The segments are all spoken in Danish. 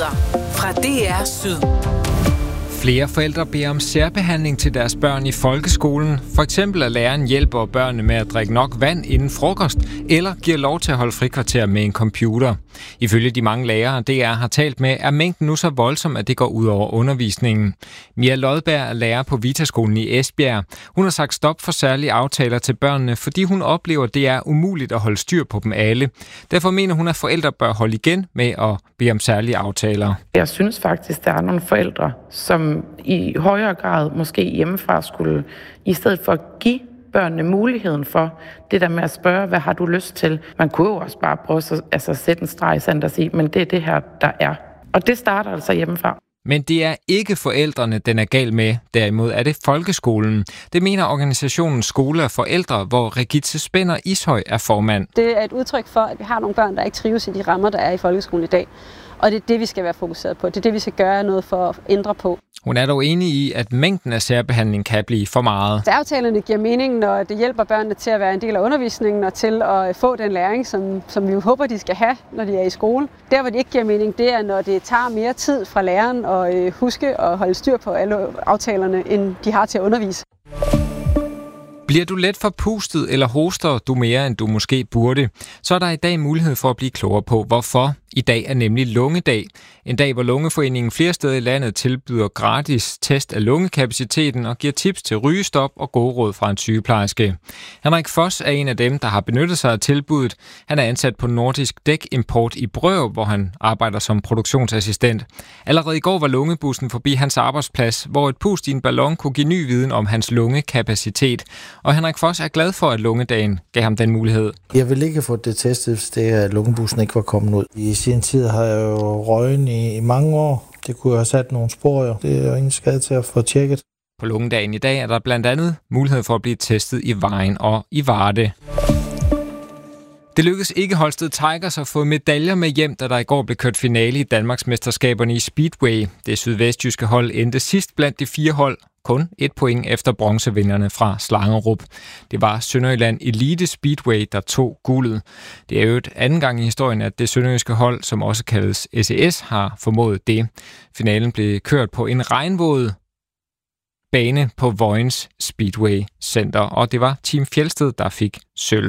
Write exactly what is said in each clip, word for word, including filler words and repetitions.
Nyheder fra D R Syd. Flere forældre beder om særbehandling til deres børn i folkeskolen. For eksempel at læreren hjælper børnene med at drikke nok vand inden frokost, eller giver lov til at holde frikvarter med en computer. Ifølge de mange lærere, D R har talt med, er mængden nu så voldsom, at det går ud over undervisningen. Mia Lodberg er lærer på Vitaskolen i Esbjerg. Hun har sagt stop for særlige aftaler til børnene, fordi hun oplever, at det er umuligt at holde styr på dem alle. Derfor mener hun, at forældre bør holde igen med at bede om særlige aftaler. Jeg synes faktisk, der er nogle forældre, som i højere grad måske hjemmefra skulle, i stedet for at give børnene muligheden for det der med at spørge, hvad har du lyst til? Man kunne jo også bare prøve at altså, sætte en streg i sandet og sige, men det er det her, der er. Og det starter altså hjemmefra. Men det er ikke forældrene, den er gal med. Derimod er det folkeskolen. Det mener organisationen Skole og Forældre, hvor Regitze Spænder Ishøj er formand. Det er et udtryk for, at vi har nogle børn, der ikke trives i de rammer, der er i folkeskolen i dag. Og det er det, vi skal være fokuseret på. Det er det, vi skal gøre noget for at ændre på. Hun er dog enig i, at mængden af særbehandling kan blive for meget. Aftalerne giver mening, når det hjælper børnene til at være en del af undervisningen og til at få den læring, som, som vi jo håber, de skal have, når de er i skole. Der, hvor det ikke giver mening, det er, når det tager mere tid fra læreren at huske at holde styr på alle aftalerne, end de har til at undervise. Bliver du let forpustet eller hoster du mere, end du måske burde, så er der i dag mulighed for at blive klogere på, hvorfor. I dag er nemlig lungedag. En dag, hvor Lungeforeningen flere steder i landet tilbyder gratis test af lungekapaciteten og giver tips til rygestop og gode råd fra en sygeplejerske. Henrik Foss er en af dem, der har benyttet sig af tilbuddet. Han er ansat på Nordisk Dæk Import i Brørup, hvor han arbejder som produktionsassistent. Allerede i går var lungebussen forbi hans arbejdsplads, hvor et pust i en ballon kunne give ny viden om hans lungekapacitet. Og Henrik Foss er glad for, at lungedagen gav ham den mulighed. Jeg vil ikke få det testet, hvis det er, at lungebussen ikke var kommet ud. I sin tid har jeg jo røgen i, i mange år. Det kunne have sat nogle spor, jo. Det er jo ingen skade til at få tjekket. På lungedagen i dag er der blandt andet mulighed for at blive testet i Vejen og i Varde. Det lykkedes ikke Holsted Tigers at få medaljer med hjem, da der i går blev kørt finale i Danmarksmesterskaberne i Speedway. Det sydvestjyske hold endte sidst blandt de fire hold, kun et point efter bronzevinderne fra Slangerup. Det var Sønderjylland Elite Speedway, der tog guldet. Det er jo et anden gang i historien, at det sønderjyske hold, som også kaldes S E S, har formået det. Finalen blev kørt på en regnvåd bane på Vojens Speedway Center, og det var Team Fjelsted, der fik sølv.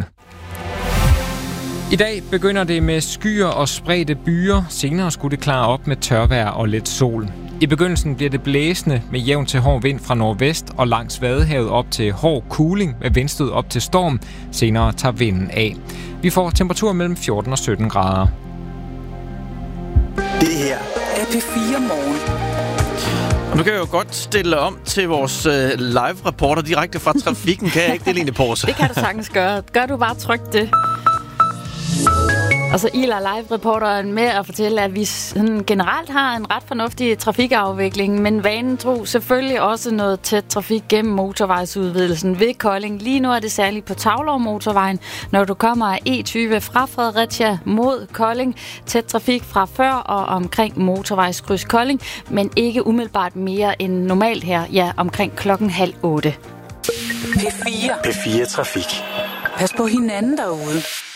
I dag begynder det med skyer og spredte byer. Senere skulle det klare op med tørvejr og lidt sol. I begyndelsen bliver det blæsende med jævn til hård vind fra nordvest og langs Vadehavet op til hård kuling med vindstød op til storm. Senere tager vinden af. Vi får temperatur mellem fjorten og sytten grader. Det her er P fire Morgen. Og nu kan jeg jo godt stille om til vores øh, live-reporter direkte fra trafikken. Kan jeg ikke det, Line Porse? Det kan du sagtens gøre. Gør du bare trygt det. Og så iler live-reporteren med at fortælle, at vi sådan generelt har en ret fornuftig trafikafvikling, men vanen tro selvfølgelig også noget tæt trafik gennem motorvejsudvidelsen ved Kolding. Lige nu er det særligt på Taulov motorvejen, når du kommer af E tyve fra Fredericia mod Kolding. Tæt trafik fra før og omkring motorvejskryds Kolding, men ikke umiddelbart mere end normalt her, ja, omkring klokken halv otte. P fire. P fire Trafik. Pas på hinanden derude.